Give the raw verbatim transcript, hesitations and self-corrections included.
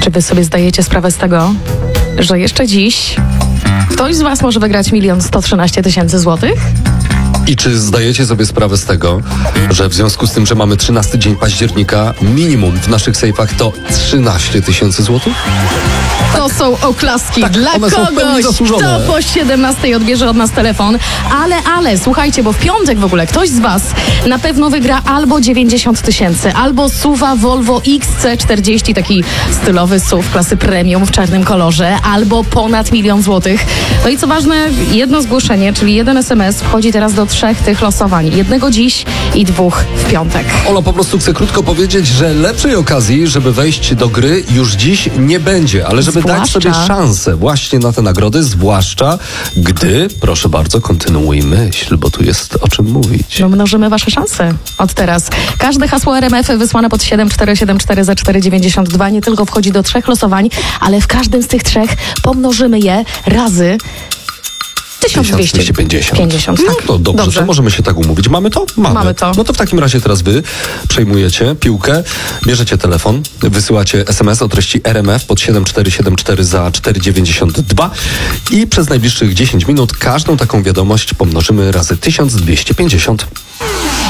Czy wy sobie zdajecie sprawę z tego, że jeszcze dziś ktoś z was może wygrać milion sto trzynaście tysięcy złotych? I czy zdajecie sobie sprawę z tego, że w związku z tym, że mamy trzynasty dzień października, minimum w naszych sejfach to trzynaście tysięcy złotych? To są oklaski Tak, dla one są w pełni kogoś, zasłużone. kto po siedemnastej odbierze od nas telefon. Ale, ale, słuchajcie, bo w piątek w ogóle ktoś z was na pewno wygra albo dziewięćdziesiąt tysięcy, albo suwa Volvo X C czterdzieści, taki stylowy suw klasy premium w czarnym kolorze, albo ponad milion złotych. No i co ważne, jedno zgłoszenie, czyli jeden es em es wchodzi teraz do trzech tych losowań. Jednego dziś i dwóch w piątek. Ola po prostu chce krótko powiedzieć, że lepszej okazji, żeby wejść do gry już dziś nie będzie, ale żeby dać Zwłaszcza- sobie szansę właśnie na te nagrody, zwłaszcza gdy, proszę bardzo, kontynuuj myśl, bo tu jest o czym mówić. No mnożymy wasze szanse od teraz. Każde hasło R M F wysłane pod siedem cztery siedem cztery za cztery dziewięćdziesiąt dwa nie tylko wchodzi do trzech losowań, ale w każdym z tych trzech pomnożymy je razy tysiąc dwieście pięćdziesiąt. No Tak. to dobrze, Dobrze. to możemy się tak umówić. Mamy to? Mamy. Mamy to. No to w takim razie teraz wy przejmujecie piłkę, bierzecie telefon, wysyłacie es em es o treści R M F pod siedem cztery siedem cztery za cztery dziewięćdziesiąt dwa i przez najbliższych dziesięć minut każdą taką wiadomość pomnożymy razy tysiąc dwieście pięćdziesiąt.